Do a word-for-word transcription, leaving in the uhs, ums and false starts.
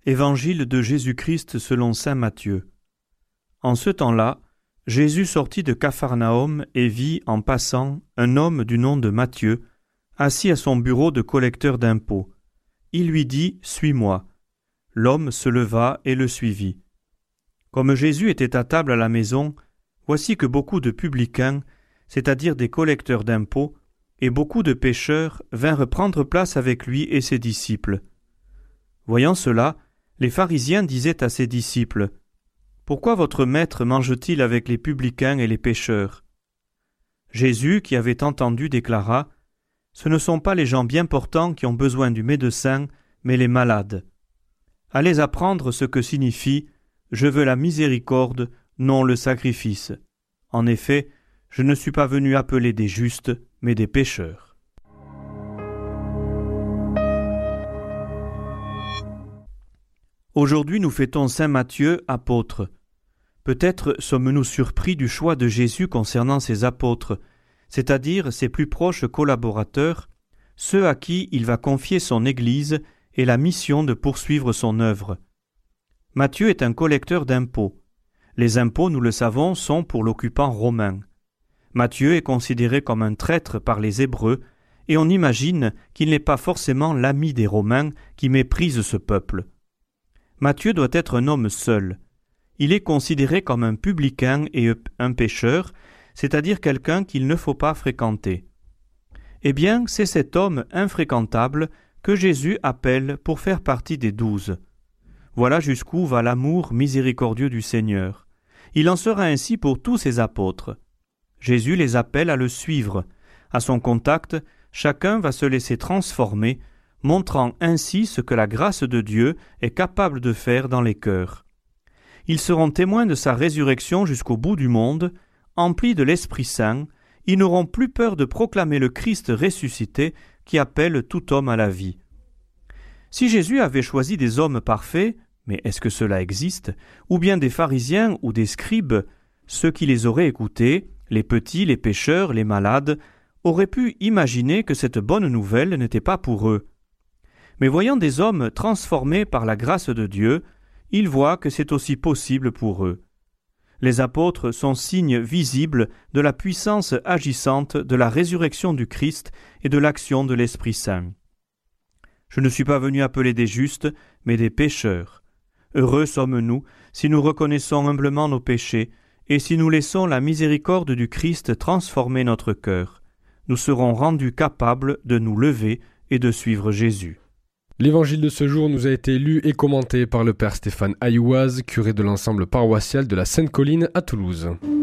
Évangile de Jésus-Christ selon saint Matthieu. En ce temps-là, Jésus sortit de Capharnaüm et vit, en passant, un homme du nom de Matthieu, assis à son bureau de collecteur d'impôts. Il lui dit « Suis-moi ». L'homme se leva et le suivit. Comme Jésus était à table à la maison, voici que beaucoup de publicains, c'est-à-dire des collecteurs d'impôts, et beaucoup de pécheurs vinrent prendre place avec lui et ses disciples. Voyant cela, les pharisiens disaient à ses disciples « Pourquoi votre maître mange-t-il avec les publicains et les pécheurs ?» Jésus, qui avait entendu, déclara « Ce ne sont pas les gens bien portants qui ont besoin du médecin, mais les malades. Allez apprendre ce que signifie « Je veux la miséricorde, non le sacrifice ». En effet, je ne suis pas venu appeler des justes, mais des pécheurs. Aujourd'hui, nous fêtons saint Matthieu, apôtre. Peut-être sommes-nous surpris du choix de Jésus concernant ses apôtres, c'est-à-dire ses plus proches collaborateurs, ceux à qui il va confier son Église et la mission de poursuivre son œuvre. Matthieu est un collecteur d'impôts. Les impôts, nous le savons, sont pour l'occupant romain. Matthieu est considéré comme un traître par les Hébreux, et on imagine qu'il n'est pas forcément l'ami des Romains qui méprisent ce peuple. Matthieu doit être un homme seul. Il est considéré comme un publicain et un pécheur, c'est-à-dire quelqu'un qu'il ne faut pas fréquenter. Eh bien, c'est cet homme infréquentable que Jésus appelle pour faire partie des douze. Voilà jusqu'où va l'amour miséricordieux du Seigneur. Il en sera ainsi pour tous ses apôtres. Jésus les appelle à le suivre. À son contact, chacun va se laisser transformer, montrant ainsi ce que la grâce de Dieu est capable de faire dans les cœurs. Ils seront témoins de sa résurrection jusqu'au bout du monde, emplis de l'Esprit Saint, ils n'auront plus peur de proclamer le Christ ressuscité qui appelle tout homme à la vie. Si Jésus avait choisi des hommes parfaits, mais est-ce que cela existe, ou bien des pharisiens ou des scribes, ceux qui les auraient écoutés, les petits, les pécheurs, les malades, auraient pu imaginer que cette bonne nouvelle n'était pas pour eux. Mais voyant des hommes transformés par la grâce de Dieu, ils voient que c'est aussi possible pour eux. Les apôtres sont signes visibles de la puissance agissante de la résurrection du Christ et de l'action de l'Esprit Saint. Je ne suis pas venu appeler des justes, mais des pécheurs. Heureux sommes-nous si nous reconnaissons humblement nos péchés et si nous laissons la miséricorde du Christ transformer notre cœur. Nous serons rendus capables de nous lever et de suivre Jésus. L'évangile de ce jour nous a été lu et commenté par le père Stéphane Ayouaz, curé de l'ensemble paroissial de la Sainte-Colline à Toulouse.